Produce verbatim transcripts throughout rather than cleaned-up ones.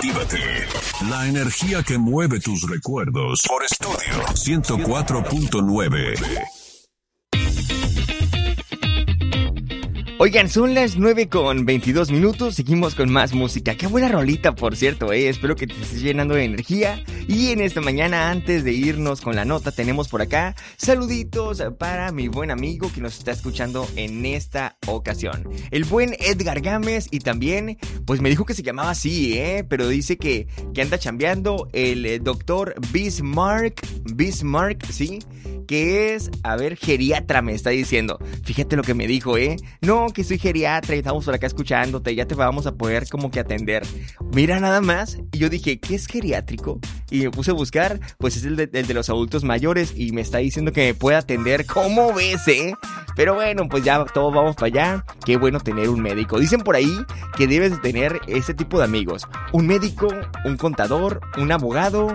Actívate. La energía que mueve tus recuerdos. Por Estudio ciento cuatro punto nueve. Oigan, son las nueve con veintidós minutos, seguimos con más música. Qué buena rolita, por cierto, eh. Espero que te estés llenando de energía. Y en esta mañana, antes de irnos con la nota, tenemos por acá saluditos para mi buen amigo que nos está escuchando en esta ocasión. El buen Edgar Gámez, y también, pues me dijo que se llamaba así, eh. Pero dice que, que anda chambeando el eh, doctor Bismarck, Bismarck, sí, que es, a ver, geriatra, me está diciendo. Fíjate lo que me dijo, eh. No, que soy geriatra y estamos por acá escuchándote, ya te vamos a poder como que atender. Mira nada más, y yo dije, ¿qué es geriátrico? Y me puse a buscar, pues es el de, el de los adultos mayores, y me está diciendo que me puede atender. ¿Cómo ves, eh? Pero bueno, pues ya todos vamos para allá. Qué bueno tener un médico. Dicen por ahí que debes tener ese tipo de amigos: un médico, un contador, un abogado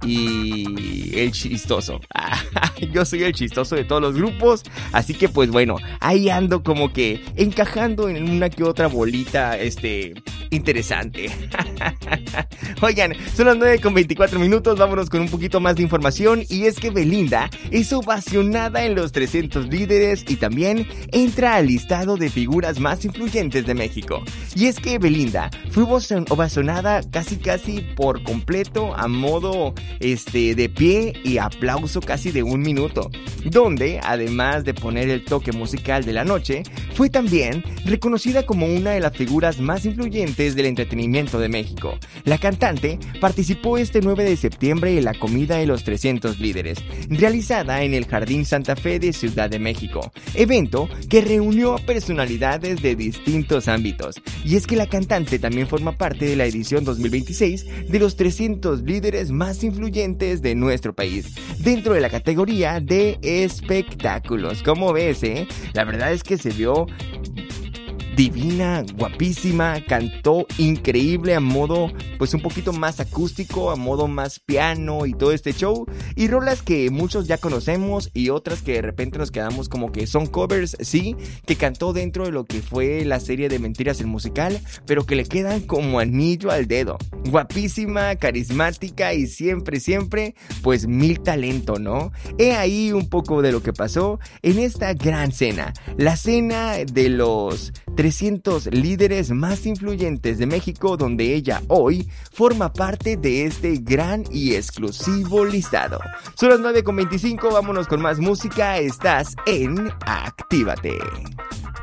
y el chistoso. Yo soy el chistoso de todos los grupos, así que pues bueno, ahí ando como que encajando en una que otra bolita, este, interesante. Oigan, son las nueve con veinticuatro minutos, vámonos con un poquito más de información. Y es que Belinda es ovacionada en los trescientos líderes y también entra al listado de figuras más influyentes de México. Y es que Belinda fue ovacionada casi casi por completo, a modo este de pie y aplauso casi de un minuto, donde además de poner el toque musical de la noche, fue también reconocida como una de las figuras más influyentes del entretenimiento de México. La cantante participó este nueve de septiembre en la comida de los trescientos líderes, realizada en el Jardín Santa Fe de Ciudad de México, evento que reunió a personalidades de distintos ámbitos. Y es que la cantante también forma parte de la edición dos mil veintiséis de los trescientos líderes más influyentes de nuestro país, dentro de la categoría de espectáculos. ¿Cómo ves, eh? La verdad es que se vio divina, guapísima, cantó increíble a modo, pues un poquito más acústico, a modo más piano y todo este show, y rolas que muchos ya conocemos y otras que de repente nos quedamos como que son covers, sí, que cantó dentro de lo que fue la serie de Mentiras el musical, pero que le quedan como anillo al dedo. Guapísima, carismática y siempre, siempre, pues mil talento, ¿no? He ahí un poco de lo que pasó en esta gran cena, la cena de los trescientos líderes más influyentes de México, donde ella hoy forma parte de este gran y exclusivo listado. Son las nueve con veinticinco, vámonos con más música. Estás en Actívate.